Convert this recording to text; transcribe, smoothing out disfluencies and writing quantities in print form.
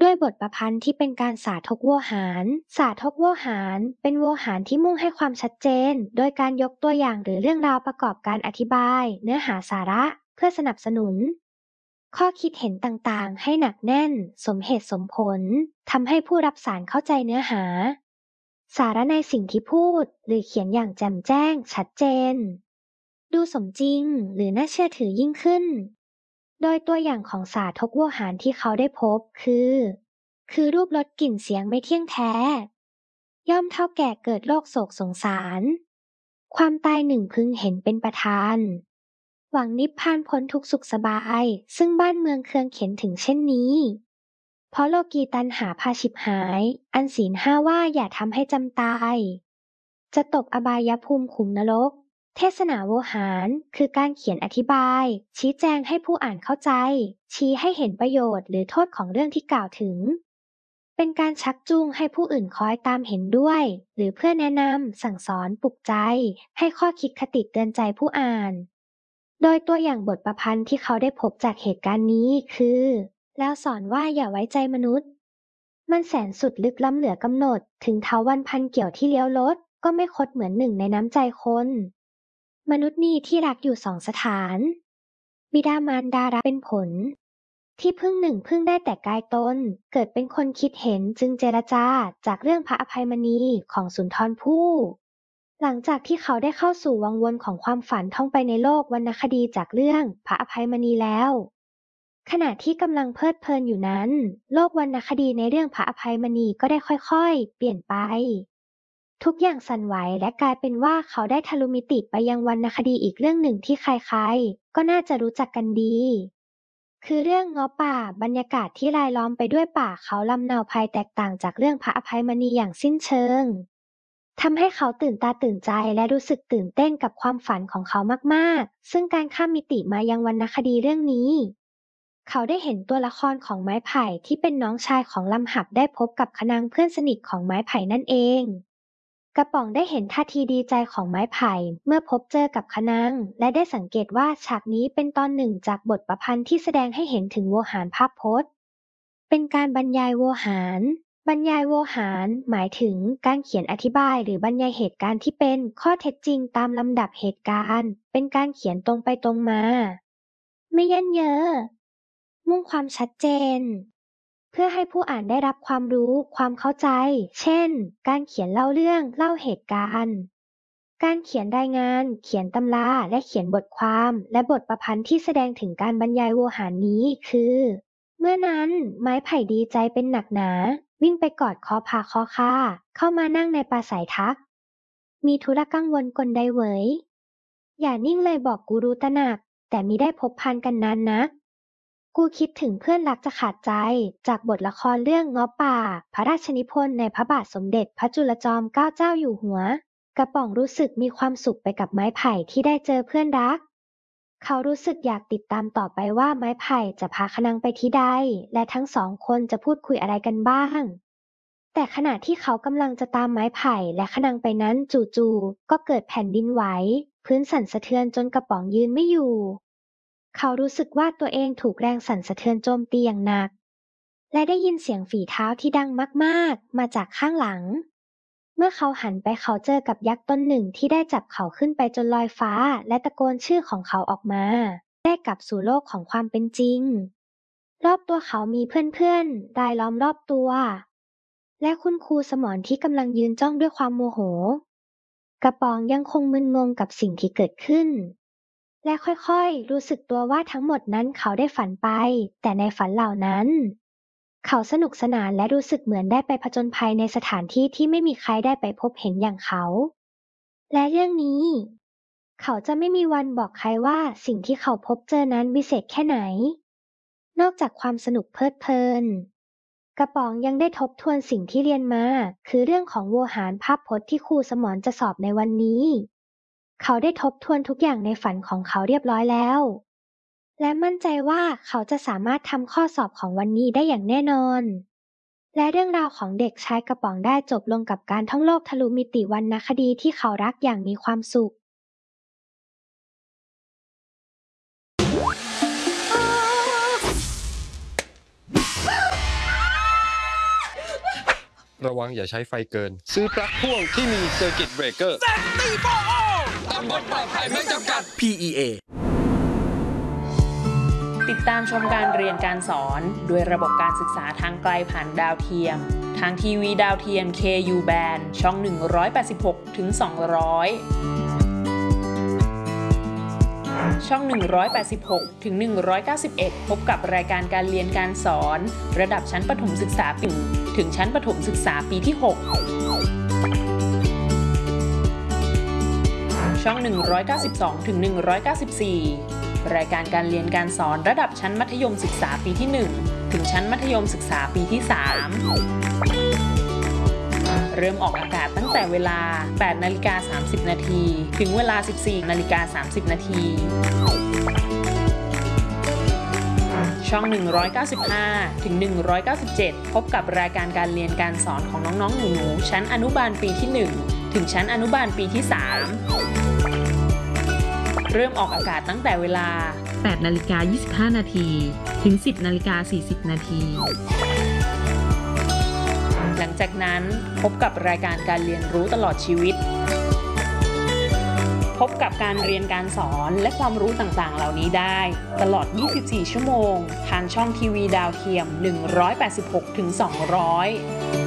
ด้วยบทประพันธ์ที่เป็นการสาธกโวหาร สาธกโวหารเป็นโวหารที่มุ่งให้ความชัดเจน โดยการยกตัวอย่างหรือเรื่องราวประกอบการอธิบายเนื้อหาสาระเพื่อสนับสนุนข้อคิดเห็นต่างๆให้หนักแน่นสมเหตุสมผลทำให้ผู้รับสารเข้าใจเนื้อหาสาระในสิ่งที่พูดหรือเขียนอย่างแจ่มแจ้งชัดเจนดูสมจริงหรือน่าเชื่อถือยิ่งขึ้นโดยตัวอย่างของสาธกโวหารที่เขาได้พบคือรูปลดกลิ่นเสียงไม่เที่ยงแท้ย่อมเท่าแก่เกิดโรคโศกสงสารความตายหนึ่งพึงเห็นเป็นประธานหวังนิพพานพ้นทุกข์สุขสบายซึ่งบ้านเมืองเคืองเข็ญถึงเช่นนี้เพราะโลกีตัณหาพาฉิบหายอันศีลห้าว่าอย่าทำให้จำตายจะตกอบายภูมิขุมนรกเทศนาโวหารคือการเขียนอธิบายชี้แจงให้ผู้อ่านเข้าใจชี้ให้เห็นประโยชน์หรือโทษของเรื่องที่กล่าวถึง เป็นการชักจูงให้ผู้อื่นคอยตามเห็นด้วยหรือเพื่อแนะนำสั่งสอนปลุกใจให้ข้อคิดคติเตือนใจผู้อ่านโดยตัวอย่างบทประพันธ์ที่เขาได้พบจากเหตุการณ์นี้คือแล้วสอนว่าอย่าไว้ใจมนุษย์มันแสนสุดลึกล้ำเหลือกำหนดถึงเถาวัลย์พันเกี่ยวที่เลี้ยวลดก็ไม่คดเหมือนหนึ่งในน้ำใจคนมนุษย์นี่ที่รักอยู่สองสถานบิดามารดารักเป็นผล ที่พึ่งหนึ่งพึ่งได้แต่กายตนเกิดเป็นคนคิดเห็นจึงเจรจาจากเรื่องพระอภัยมณีของสุนทรภู่หลังจากที่เขาได้เข้าสู่วังวนของความฝันท่องไปในโลกวรรณคดีจากเรื่องพระอภัยมณีแล้วขณะที่กำลังเพลิดเพลินอยู่นั้นโลกวรรณคดีในเรื่องพระอภัยมณีก็ได้ค่อยๆเปลี่ยนไปทุกอย่างสั่นไหวและกลายเป็นว่าเขาได้ทะลุมิติไปยังวรรณคดีอีกเรื่องหนึ่งที่ใครๆก็น่าจะรู้จักกันดี คือเรื่องเงาะป่าบรรยากาศที่รายล้อมไปด้วยป่าเขาลำเนาภัยแตกต่างจากเรื่องพระอภัยมณีอย่างสิ้นเชิงทำให้เขาตื่นตาตื่นใจและรู้สึกตื่นเต้นกับความฝันของเขามากๆซึ่งการข้ามมิติมายังวรรณคดีเรื่องนี้เขาได้เห็นตัวละครของไม้ไผ่ที่เป็นน้องชายของลำหับได้พบกับคะนางเพื่อนสนิทของไม้ไผ่นั่นเองกระป๋องได้เห็นท่าทีดีใจของไม้ไผ่เมื่อพบเจอกับคะนางและได้สังเกตว่าฉากนี้เป็นตอนหนึ่งจากบทประพันธ์ที่แสดงให้เห็นถึงโวหารภาพพจน์เป็นการบรรยายโวหารบรรยายโวหารหมายถึงการเขียนอธิบายหรือบรรยายเหตุการณ์ที่เป็นข้อเท็จจริงตามลำดับเหตุการณ์เป็นการเขียนตรงไปตรงมาไม่ยันเยอะมุ่งความชัดเจน เพื่อให้ผู้อ่านได้รับความรู้ความเข้าใจ เช่น การเขียนเล่าเรื่องเล่าเหตุการณ์ การเขียนรายงาน เขียนตำราและเขียนบทความและบทประพันธ์ที่แสดงถึงการบรรยายโวหารนี้คือเมื่อนั้นไม้ไผ่ดีใจเป็นหนักหนาวิ่งไปกอดคอพาคอค่าเข้ามานั่งในปราศัยทักมีธุระกังวลกลใดเหวยอย่านิ่งเลยบอกกูรู้ตระหนักแต่มิได้พบพานกันนานนัก กูคิดถึงเพื่อนรักจะขาดใจจากบทละครเรื่องเงาะป่าพระราชนิพนธ์ในพระบาทสมเด็จพระจุลจอมเกล้าเจ้าอยู่หัวกระป๋องรู้สึกมีความสุขไปกับไม้ไผ่ที่ได้เจอเพื่อนรักเขารู้สึกอยากติดตามต่อไปว่าไม้ไผ่จะพาคะนังไปที่ใดและทั้งสองคนจะพูดคุยอะไรกันบ้างแต่ขณะที่เขากำลังจะตามไม้ไผ่และคะนังไปนั้นจู่ๆก็เกิดแผ่นดินไหวพื้นสั่นสะเทือนจนกระป๋องยืนไม่อยู่ เขารู้สึกว่าตัวเองถูกแรงสั่นสะเทือนโจมตีอย่างหนักและได้ยินเสียงฝีเท้าที่ดังมากๆมาจากข้างหลังเมื่อเขาหันไปเขาเจอกับยักษ์ตนหนึ่งที่ได้จับเขาขึ้นไปจนลอยฟ้าและตะโกนชื่อของเขาออกมาได้กลับสู่โลกของความเป็นจริงรอบตัวเขามีเพื่อนๆรายล้อมรอบตัวและคุณครูสมรที่กำลังยืนจ้องด้วยความโมโหกระป๋องยังคงมึนงงกับสิ่งที่เกิดขึ้น และค่อยๆ รู้สึกตัวว่าทั้งหมดนั้นเขาได้ฝันไป แต่ในฝันเหล่านั้น เขาสนุกสนานและรู้สึกเหมือนได้ไปผจญภัยในสถานที่ที่ไม่มีใครได้ไปพบเห็นอย่างเขา และเรื่องนี้ เขาจะไม่มีวันบอกใครว่าสิ่งที่เขาพบเจอนั้นวิเศษแค่ไหน นอกจากความสนุกเพลิดเพลิน กระป๋องยังได้ทบทวนสิ่งที่เรียนมาคือเรื่องของโวหารภาพพจน์ที่ครูสมรจะสอบในวันนี้ เขาได้ทบทวนทุกอย่างในฝันของเขาเรียบร้อยแล้ว และมั่นใจว่าเขาจะสามารถทำข้อสอบของวันนี้ได้อย่างแน่นอน และเรื่องราวของเด็กชายกระป๋องได้จบลงกับการท่องโลกทะลุมิติวรรณคดีที่เขารักอย่างมีความสุขระวังอย่าใช้ไฟเกินซื้อปลั๊กพ่วงที่มีเซอร์กิตเบรกเกอร์ตำบลปลอดภัยไม่จำกัด PEA ติดตามชมการเรียนการสอนด้วยระบบการศึกษาทางไกลผ่านดาวเทียมทางทีวีดาวเทียม KU Band ช่อง 186 ถึง 200 ช่อง 186 ถึง 191 พบกับรายการการเรียนการสอนระดับชั้นประถมศึกษาปีถึงชั้นประถมศึกษาปีที่ 6 ช่อง 192 ถึง 194 รายการการเรียนการสอนระดับชั้นมัธยมศึกษาปีที่ 1 ถึงชั้นมัธยมศึกษาปีที่ 3 เริ่มออกอากาศตั้งแต่เวลา 8:30 น. ถึงเวลา 14:30 น. ช่อง 195 ถึง 197 พบกับรายการการเรียนการสอนของน้องๆหนูๆชั้นอนุบาลปีที่ 1 ถึงชั้นอนุบาลปีที่ 3 เริ่มออกอากาศตั้งแต่เวลา 8:25 น. ถึง 10:40 น. หลังจากนั้นพบกับรายการการเรียนรู้ตลอดชีวิต พบกับการเรียนการสอนและความรู้ต่างๆเหล่านี้ได้ตลอด 24 ชั่วโมงทางช่องทีวีดาวเทียม 186 ถึง 200